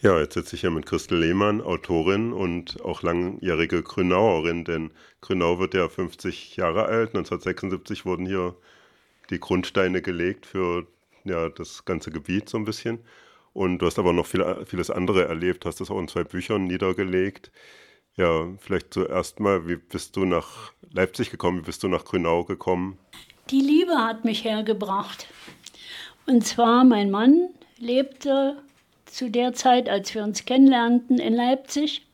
Ja, jetzt sitze ich hier mit Christel Lehmann, Autorin und auch langjährige Grünauerin, denn Grünau wird ja 50 Jahre alt. 1976 wurden hier die Grundsteine gelegt für ja, das ganze Gebiet so ein bisschen. Und du hast aber noch vieles andere erlebt, hast das auch in 2 Büchern niedergelegt. Ja, vielleicht zuerst mal, wie bist du nach Leipzig gekommen, wie bist du nach Grünau gekommen? Die Liebe hat mich hergebracht. Und zwar, mein Mann lebte zu der Zeit, als wir uns kennenlernten, in Leipzig.